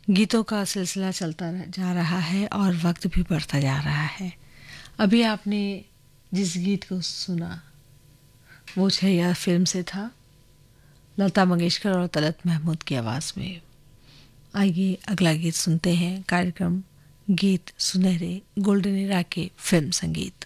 गीतों का सिलसिला चलता जा रहा है और वक्त भी बढ़ता जा रहा है। अभी आपने जिस गीत को सुना वो छैया फिल्म से था, लता मंगेशकर और तलत महमूद की आवाज़ में। आइए अगला गीत सुनते हैं। कार्यक्रम गीत सुनहरे गोल्डन एरा के फिल्म संगीत।